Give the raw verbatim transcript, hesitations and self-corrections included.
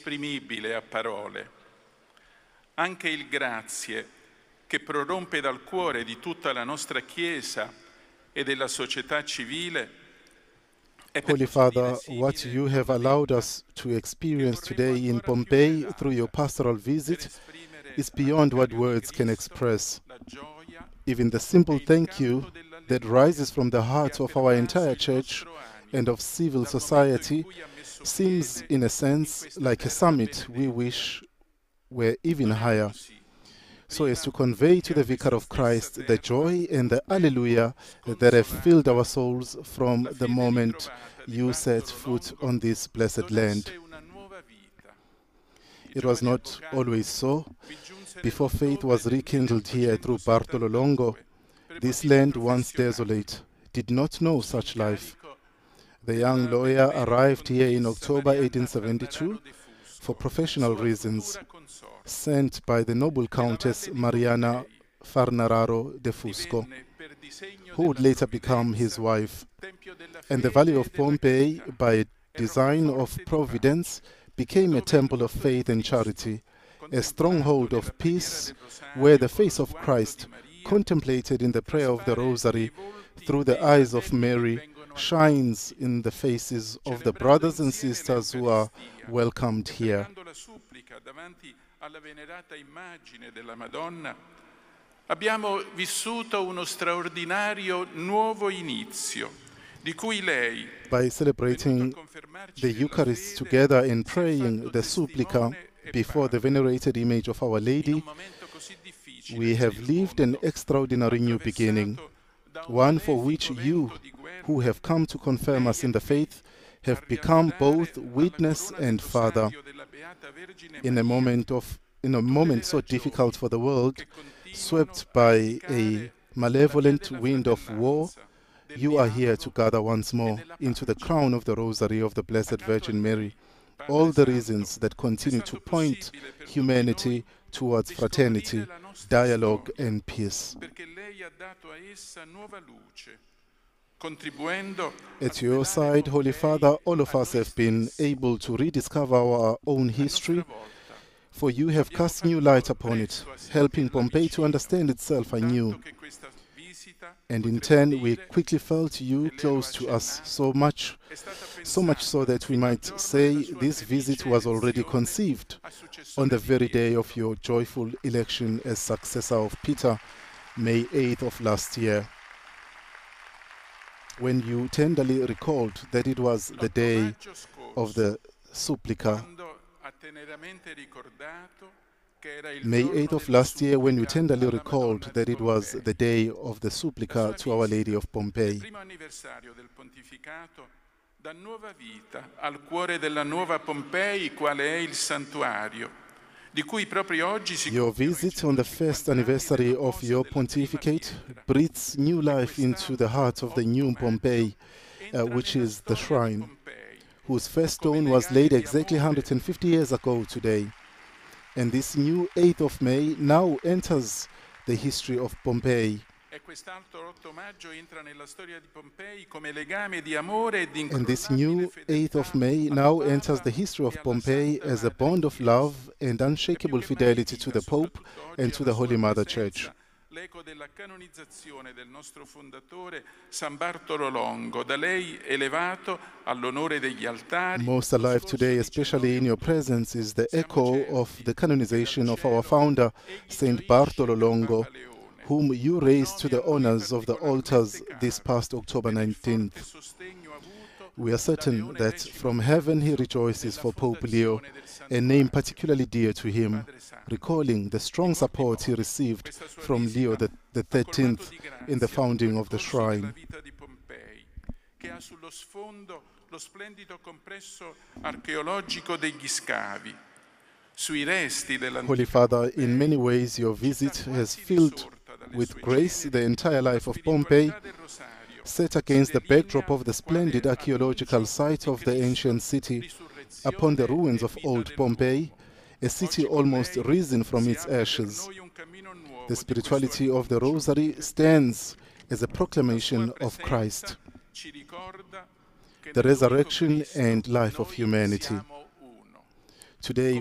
inesprimibile a parole. Anche il grazie, che prorompe dal cuore di tutta la nostra Chiesa e della società civile, Holy Father, what you have allowed us to experience today in Pompeii through your pastoral visit is beyond what words can express. Even the simple thank you that rises from the heart of our entire church and of civil society seems, in a sense, like a summit we wish were even higher, so as to convey to the Vicar of Christ the joy and the Alleluia that have filled our souls from the moment you set foot on this blessed land. It was not always so. Before faith was rekindled here through Bartolo Longo, this land, once desolate, did not know such life. The young lawyer arrived here in October eighteen seventy-two for professional reasons, sent by the noble Countess Mariana Farnararo de Fusco, who would later become his wife. And the Valley of Pompeii, by design of Providence, became a temple of faith and charity, a stronghold of peace, where the face of Christ, contemplated in the prayer of the Rosary through the eyes of Mary, shines in the faces of the brothers and sisters who are welcomed here. Abbiamo vissuto uno straordinario nuovo inizio, di cui lei, by celebrating the Eucharist together and praying the Supplica before the venerated image of Our Lady, we have lived an extraordinary new beginning, one for which you, who have come to confirm us in the faith, have become both witness and father. In a moment of in a moment so difficult for the world, swept by a malevolent wind of war, you are here to gather once more into the crown of the Rosary of the Blessed Virgin Mary all the reasons that continue to point humanity towards fraternity, dialogue and peace. At your side, Holy Father, all of us have been able to rediscover our own history, for you have cast new light upon it, helping Pompeii to understand itself anew. And in turn, we quickly felt you close to us, so much, so much so that we might say this visit was already conceived on the very day of your joyful election as successor of Peter, May eighth of last year, when you tenderly recalled that it was the day of the Supplica. May eighth of last year, when you tenderly recalled that it was the day of the Supplica to Our Lady of Pompeii. Da nuova vita al cuore della nuova Pompei, quale è il santuario, di cui proprio oggi si. Your visit on the first anniversary of your pontificate breathes new life into the heart of the new Pompeii, uh, which is the shrine, whose first stone was laid exactly one hundred fifty years ago today. And this new eighth of May now enters the history of Pompeii. And this new eighth of May now enters the history of Pompeii as a bond of love and unshakable fidelity to the Pope and to the Holy Mother Church. L'eco della canonizzazione del nostro fondatore San Bartolo Longo, da lei elevato all'onore degli altari. Most alive today, especially in your presence, is the echo of the canonization of our founder, Saint Bartolo Longo, whom you raised to the honors of the altars this past October nineteenth. We are certain that from heaven he rejoices for Pope Leo, a name particularly dear to him, recalling the strong support he received from Leo the, the thirteenth in the founding of the shrine. Holy Father, in many ways your visit has filled with grace the entire life of Pompeii, set against the backdrop of the splendid archaeological site of the ancient city, upon the ruins of old Pompeii, a city almost risen from its ashes. The spirituality of the Rosary stands as a proclamation of Christ, the resurrection and life of humanity. Today